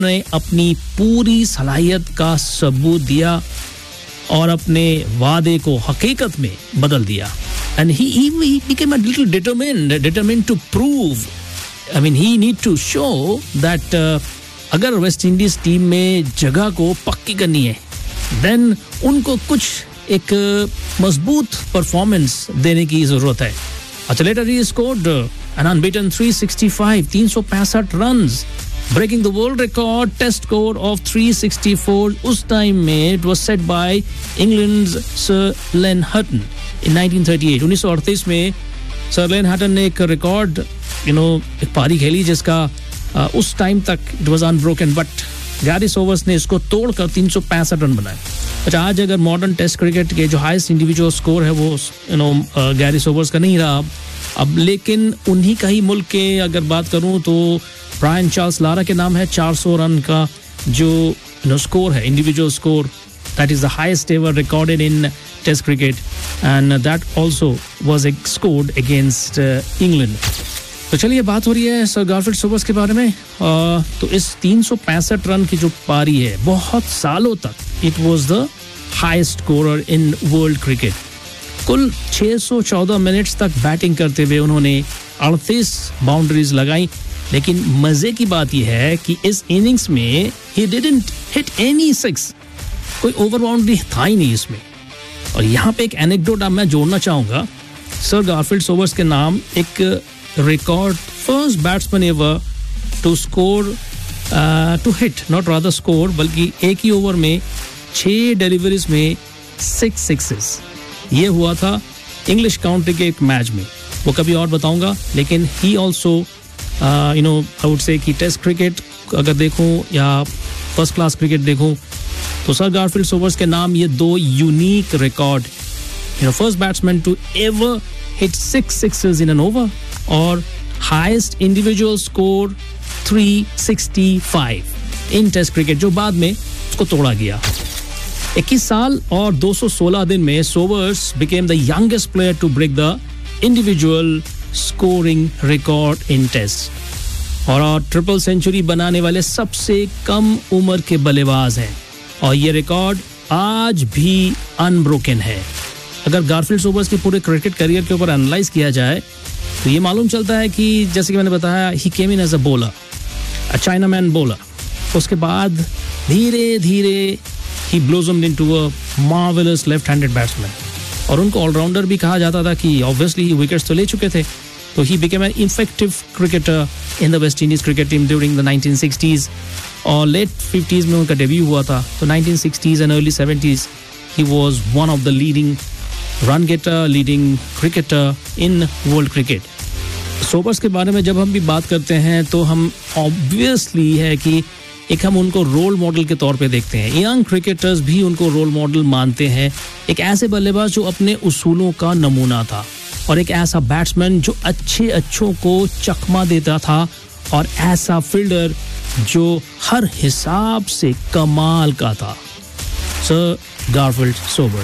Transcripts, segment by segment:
ने अपनी पूरी सलाहियत का सबूत दिया और अपने वादे को हकीकत में बदल दिया. And he became a little determined to prove. I mean, he need to show that अगर वेस्ट इंडीज टीम में जगह को पक्की करनी है, then उनको कुछ एक मजबूत परफॉर्मेंस देने की जरूरत है. अच्छा, later he scored an unbeaten 365 runs, breaking the world record test score of 364. उस टाइम में it was set by England's Sir Len Hutton in 1938. 1938 में सर लेन हटन ने एक रिकॉर्ड एक पारी खेली जिसका उस टाइम तक it was unbroken, but Garry Sobers ने इसको तोड़कर 365 रन बनाए. अच्छा, आज अगर मॉडर्न टेस्ट क्रिकेट के जो हाईएस्ट इंडिविजुअल स्कोर है वो गैरी सोबर्स का नहीं रहा अब, लेकिन उन्हीं का ही मुल्क के अगर बात करूं तो ब्रायन चार्ल्स लारा के नाम है 400 रन का जो स्कोर है, individual score. That is the highest ever recorded in test cricket and that also was scored against England. तो चलिए, बात हो रही है सर गारफील्ड सोबर्स के बारे में. तो इस 365 रन की जो पारी है, बहुत सालों तक it was the highest scorer in world cricket. कुल 614 मिनट्स तक बैटिंग करते हुए उन्होंने 38 बाउंड्रीज लगाई. लेकिन मजे की बात यह है कि इस इनिंग्स में he didn't hit any six, कोई ओवर बाउंड्री था ही नहीं इसमें. और यहाँ पे एक एनेक्डोट मैं जोड़ना चाहूंगा. सर गारफील्ड सोबर्स के नाम एक record, first batsman ever to score, to hit, not rather score, बल्कि एक ही ओवर में 6 डिलीवरीज में 6 सिक्सेस. ये हुआ था इंग्लिश काउंटी के एक मैच में, वो कभी और बताऊंगा. लेकिन he also I would say कि टेस्ट क्रिकेट अगर देखूं या फर्स्ट क्लास क्रिकेट देखूं तो सर गारफील्ड सोबर्स के नाम ये 2 unique record, first batsman to ever hit 6 sixes in an over और हाईएस्ट इंडिविजुअल स्कोर 365 इन टेस्ट क्रिकेट, जो बाद में उसको तोड़ा गया. 21 साल और 216 दिन में Sobers became the youngest player to break the individual scoring record in test और ट्रिपल सेंचुरी बनाने वाले सबसे कम उम्र के बल्लेबाज हैं. और ये रिकॉर्ड आज भी अनब्रोकन है. अगर गारफील्ड सोबर्स के पूरे क्रिकेट करियर के ऊपर एनालाइज किया जाए तो ये मालूम चलता है कि जैसे कि मैंने बताया, ही केम इन as a bowler, a chinaman bowler. उसके बाद धीरे धीरे ही blossomed into a marvellous left handed batsman. और उनको ऑलराउंडर भी कहा जाता था कि ऑब्वियसली विकेट्स तो ले चुके थे. तो he became an effective cricketer in the West Indies cricket team during the 1960s और लेट 50s में उनका डेब्यू हुआ था. तो 1960s and early 70s he was one of the leading run getter, leading cricketer in world cricket. Sobers के बारे में जब हम भी बात करते हैं तो हम ऑब्वियसली है कि एक हम उनको रोल मॉडल के तौर पे देखते हैं. यंग क्रिकेटर्स भी उनको रोल मॉडल मानते हैं. एक ऐसे बल्लेबाज जो अपने उसूलों का नमूना था और एक ऐसा बैट्समैन जो अच्छों को चकमा देता था और ऐसा फील्डर जो हर हिसाब से कमाल का था. Sir Garfield Sobers.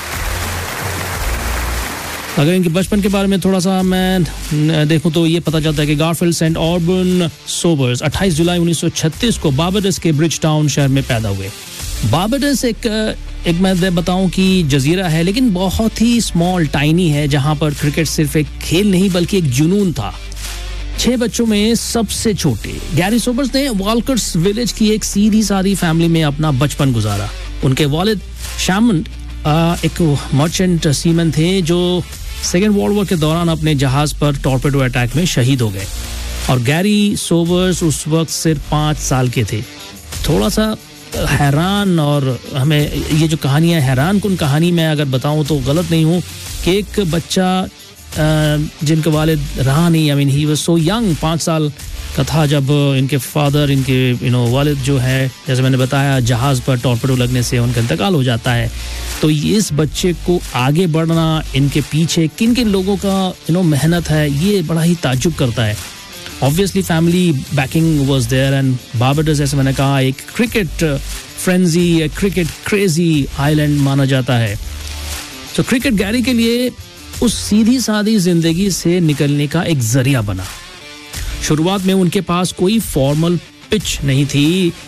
अगर इनके बचपन के बारे में थोड़ा सा मैं देखूं तो ये पता चलता है कि गारफील्ड सेंट ऑर्बन सोबर्स 28 जुलाई 1936 को बारबाडोस के ब्रिज टाउन शहर में पैदा हुए. बारबाडोस एक मैं बताऊं कि जजीरा है, लेकिन बहुत ही स्मॉल टाइनी है, जहां पर क्रिकेट सिर्फ एक खेल नहीं बल्कि एक जुनून था. 6 बच्चों में सबसे छोटे गैरी सोबर्स ने वॉल्कर्स विलेज की एक सीधी सादी फैमिली में अपना बचपन गुजारा. उनके वालिद शैमंड एक मर्चेंट सीमैन थे जो सेकेंड वर्ल्ड वॉर के दौरान अपने जहाज पर टॉर्पेडो अटैक में शहीद हो गए. और गैरी सोबर्स उस वक्त सिर्फ 5 साल के थे. थोड़ा सा हैरान, और हमें ये जो कहानी है, हैरान कुन कहानी मैं अगर बताऊं तो गलत नहीं हूं कि एक बच्चा जिनके वालिद रहा नहीं, I mean he was so young, 5 साल का था जब इनके फादर, इनके वालिद जो है, जैसे मैंने बताया, जहाज पर टॉर्पेडो लगने से उनका इंतकाल हो जाता है. तो इस बच्चे को आगे बढ़ना, इनके पीछे किन किन लोगों का मेहनत है, ये बड़ा ही ताज्जुब करता है. Obviously family banking was there and Barbados, जैसे मैंने कहा, एक cricket frenzy, cricket crazy island माना जाता है. तो क्रिकेट गैरी के लिए उस सीधी सादी जिंदगी से निकलने का एक जरिया बना. शुरुआत में उनके पास कोई फॉर्मल पिच नहीं थी